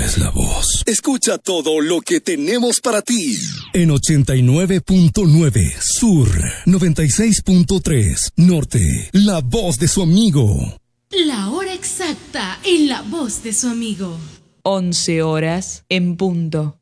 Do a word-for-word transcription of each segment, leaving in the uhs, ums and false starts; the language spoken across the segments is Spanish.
es la voz. Escucha todo lo que tenemos para ti. En ochenta y nueve punto nueve Sur, noventa y seis punto tres Norte, la voz de su amigo. La hora exacta en la voz de su amigo. once horas en punto.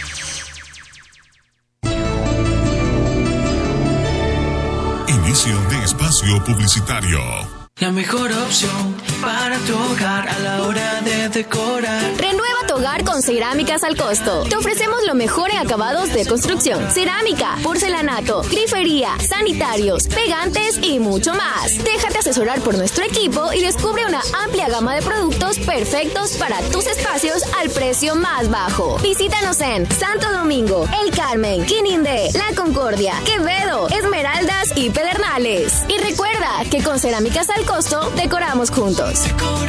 Inicio de espacio publicitario. La mejor opción para tu hogar a la hora de decorar. Renueva tu hogar con Cerámicas al Costo. Te ofrecemos lo mejor en acabados de construcción: cerámica, porcelanato, grifería, sanitarios, pegantes y mucho más. Déjate asesorar por nuestro equipo y descubre una amplia gama de productos perfectos para tus espacios al precio más bajo. Visítanos en Santo Domingo, El Carmen, Quinindé, La Concordia, Quevedo, Esmeraldas y Pedernales. Y recuerda que con Cerámicas al Costo decoramos juntos.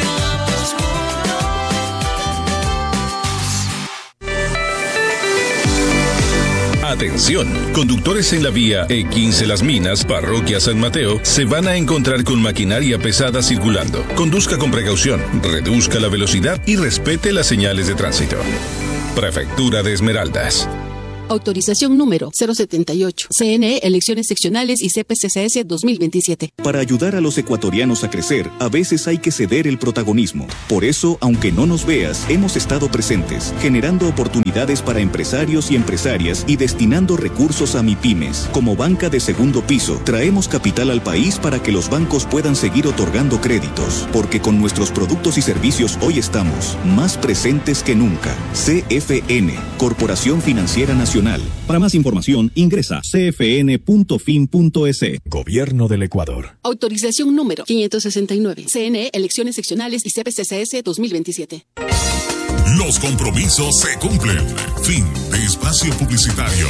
Atención, conductores en la vía E quince Las Minas, Parroquia San Mateo, se van a encontrar con maquinaria pesada circulando. Conduzca con precaución, reduzca la velocidad y respete las señales de tránsito. Prefectura de Esmeraldas. Autorización número cero setenta y ocho. C N E, Elecciones Seccionales y C P C C S dos mil veintisiete. Para ayudar a los ecuatorianos a crecer, a veces hay que ceder el protagonismo. Por eso, aunque no nos veas, hemos estado presentes, generando oportunidades para empresarios y empresarias y destinando recursos a MIPYMES. Como banca de segundo piso, traemos capital al país para que los bancos puedan seguir otorgando créditos. Porque con nuestros productos y servicios hoy estamos más presentes que nunca. C F N, Corporación Financiera Nacional. Para más información, ingresa c f n punto fin punto e s. Gobierno del Ecuador. Autorización número quinientos sesenta y nueve. C N E, Elecciones Seccionales y C P C C S dos mil veintisiete. Los compromisos se cumplen. Fin de espacio publicitario.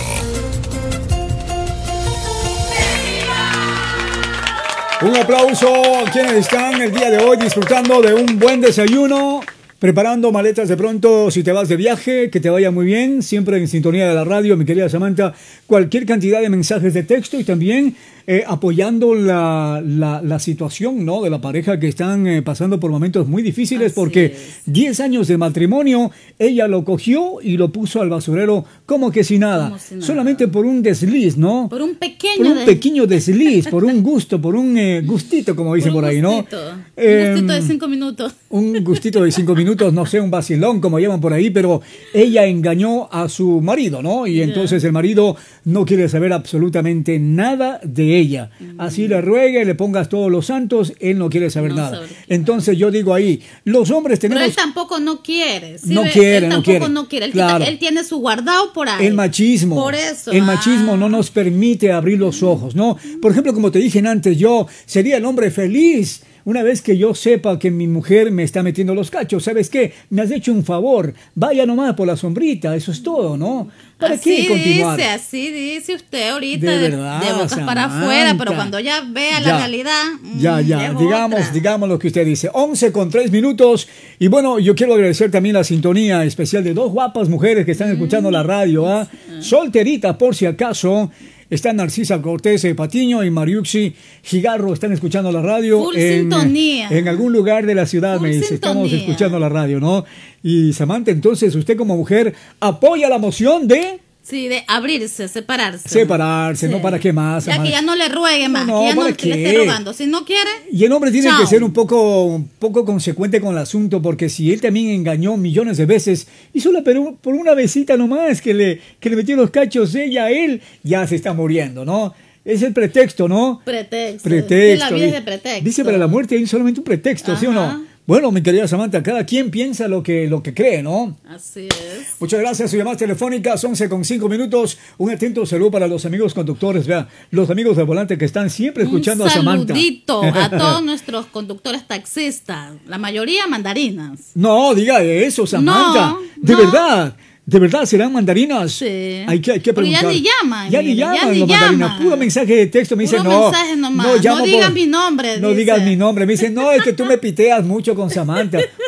Un aplauso a quienes están el día de hoy disfrutando de un buen desayuno. Preparando maletas de pronto si te vas de viaje, que te vaya muy bien, siempre en sintonía de la radio, mi querida Samantha, cualquier cantidad de mensajes de texto y también eh, apoyando la, la, la situación, ¿no?, de la pareja que están eh, pasando por momentos muy difíciles. Así porque diez años de matrimonio, ella lo cogió y lo puso al basurero como que sin nada, si nada. Solamente por un desliz, ¿no? Por un pequeño, por un de... pequeño desliz, por un gusto, por un eh, gustito, como dicen por, por ahí, gustito. ¿no? Eh, un gustito de cinco minutos. Un gustito de cinco minutos, no sé, un vacilón, como llaman por ahí, pero ella engañó a su marido, ¿no? Y entonces yeah. el marido no quiere saber absolutamente nada de ella. Mm. Así le ruegue, le pongas todos los santos, él no quiere saber no nada. Saber entonces yo digo ahí, los hombres tenemos... Pero él tampoco no quiere. ¿Sí? No quiere, él no tampoco quiere. no quiere. Él, claro. tiene, él tiene su guardado por ahí. El machismo. Por eso. El ah. machismo no nos permite abrir los ojos, ¿no? Por ejemplo, como te dije antes, yo sería el hombre feliz una vez que yo sepa que mi mujer me está metiendo los cachos. ¿Sabes qué? Me has hecho un favor. Vaya nomás por la sombrita. Eso es todo, ¿no? ¿Para así qué continuar? Dice, así dice usted ahorita, de, de, verdad, de bocas Samantha. para afuera, pero cuando ya vea ya, la realidad, ya, ya, digamos, otra. digamos lo que usted dice. once con tres minutos. Y bueno, yo quiero agradecer también la sintonía especial de dos guapas mujeres que están escuchando mm. la radio, ¿ah? ¿eh? Solterita, por si acaso. Está Narcisa Cortés de Patiño y Mariuxi Gigarro, están escuchando la radio. Full en, sintonía. En algún lugar de la ciudad, Full me dice, sintonía. Estamos escuchando la radio, ¿no? Y Samantha, entonces, usted como mujer apoya la moción de... Sí, de abrirse, separarse. Separarse, sí. ¿no? ¿Para qué más? Ya que ya no le ruegue más, no, no, que ya no ¿para qué? le esté rogando. Si no quiere, y el hombre tiene chao. que ser un poco, un poco consecuente con el asunto, porque si él también engañó millones de veces, y solo por una besita nomás que le, que le metió los cachos ella a él, ya se está muriendo, ¿no? Es el pretexto, ¿no? Pretexto. Pretexto. La vida es de pretexto. Dice, para la muerte hay solamente un pretexto, Ajá. ¿sí o no? Bueno, mi querida Samantha, cada quien piensa lo que, lo que cree, ¿no? Así es. Muchas gracias. Su llamada telefónica, once con cinco minutos. Un atento saludo para los amigos conductores, vea, los amigos del volante que están siempre escuchando a Samantha. Un saludito a todos nuestros conductores taxistas, la mayoría mandarinas. No, diga eso, Samantha. No, de no. verdad. ¿De verdad serán mandarinas? Sí. Hay que, hay que preguntar. Pero ya ni llaman. Ya ni llaman ya ni los llaman. mandarinas. Puro mensaje de texto. Me dicen, no. mensaje nomás. No, no digas por, mi nombre. No dice. digas mi nombre. Me dicen, no, es que tú me piteas mucho con Samantha. O sea,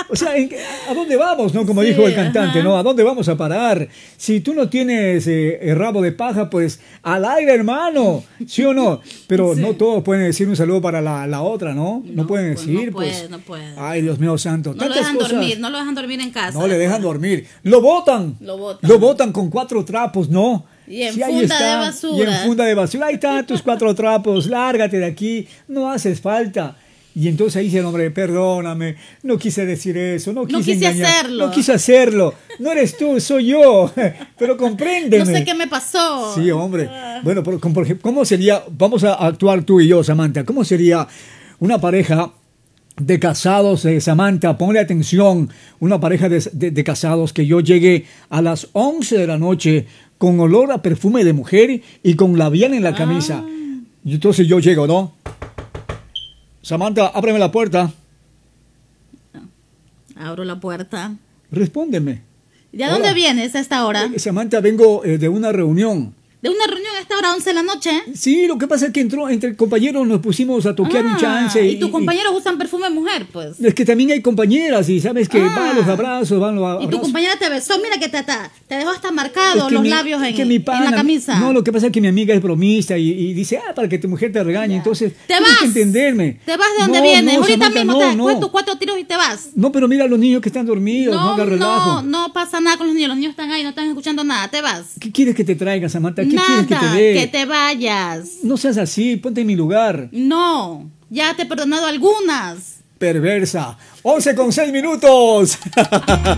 O sea, ¿a dónde vamos, no? Como sí, dijo el cantante, ajá. ¿no? ¿A dónde vamos a parar? Si tú no tienes eh, el rabo de paja, pues al aire, hermano, ¿sí o no? Pero sí. no todos pueden decir un saludo para la, la otra, ¿no? No, no pueden pues, decir, no puede, pues. No puede. Ay, Dios mío santo. No lo dejan cosas. dormir, no lo dejan dormir en casa. No le dejan dormir. Lo botan. Lo botan. Lo botan con cuatro trapos, ¿no? Y en sí, funda está, de basura. Y en funda de basura. Ahí están tus cuatro trapos. Lárgate de aquí. No haces falta. Y entonces ahí dice el hombre, perdóname, no quise decir eso, no quise, no quise engañar, hacerlo. No quise hacerlo. No eres tú, soy yo. Pero compréndeme. No sé qué me pasó. Sí, hombre. Bueno, por, por ejemplo, ¿cómo sería, vamos a actuar tú y yo, Samantha, cómo sería una pareja de casados, eh, Samantha, ponle atención, una pareja de, de, de casados que yo llegue a las once de la noche con olor a perfume de mujer y con labial en la camisa. Ah. Y entonces yo llego, ¿no? Samantha, ábreme la puerta. Abro la puerta. Respóndeme. ¿De Hola. dónde vienes a esta hora? Eh, Samantha, vengo eh, de una reunión. ¿De una reunión a esta hora, once de la noche? Sí, lo que pasa es que entró, entre compañeros nos pusimos a toquear ah, un chance. ¿Y, y tus compañeros y, usan perfume mujer, pues? Es que también hay compañeras y sabes que ah, van los abrazos, van los abrazos. Y tu compañera te besó, mira que te, te dejó hasta marcado los mi, labios en, que mi pana, en la camisa. No, lo que pasa es que mi amiga es bromista y, y dice, ah, para que tu mujer te regañe, ya. entonces ¿Te tienes vas? que entenderme. ¿Te vas de donde no, vienes? No, Ahorita Samantha, mismo no, te das no. tus cuatro tiros y te vas. No, pero mira a los niños que están dormidos, no, no hagas relajo. No, no pasa nada con los niños, los niños están ahí, no están escuchando nada, te vas. ¿Qué quieres que te traiga, Samantha? ¿Qué nada, quieres que te dé? que te vayas. No seas así, ponte en mi lugar. No, ya te he perdonado algunas. Perversa. once con seis minutos.